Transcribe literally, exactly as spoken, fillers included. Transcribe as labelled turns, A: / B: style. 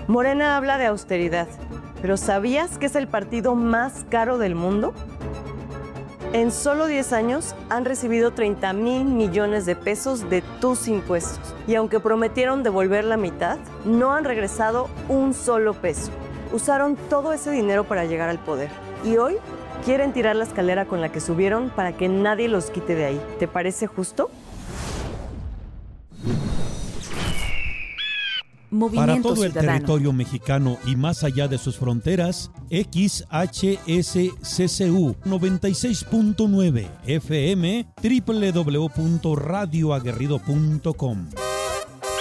A: Morena habla de austeridad, pero ¿sabías que es el partido más caro del mundo? En solo diez años han recibido treinta mil millones de pesos de tus impuestos. Y aunque prometieron devolver la mitad, no han regresado un solo peso. Usaron todo ese dinero para llegar al poder. Y hoy quieren tirar la escalera con la que subieron para que nadie los quite de ahí. ¿Te parece justo?
B: Movimiento
C: Para todo
B: Ciudadano.
C: el territorio mexicano y más allá de sus fronteras, X H S C C U noventa y seis punto nueve F M, doble u doble u doble u punto radio aguerrido punto com.